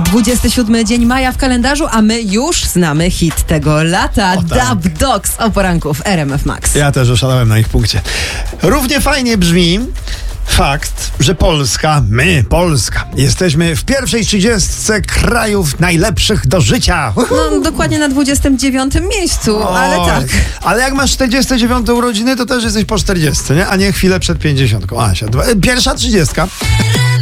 27 dzień maja w kalendarzu, a my już znamy hit tego lata. tak. Dub Dogs o poranku w RMF Max. Ja też oszalałem na ich punkcie. Równie fajnie brzmi fakt, że Polska, jesteśmy w pierwszej 30 krajów najlepszych do życia. No, dokładnie na 29 miejscu, ale tak. Ale jak masz 49 urodziny, to też jesteś po 40, nie? A nie chwilę przed 50. Asia, pierwsza 30.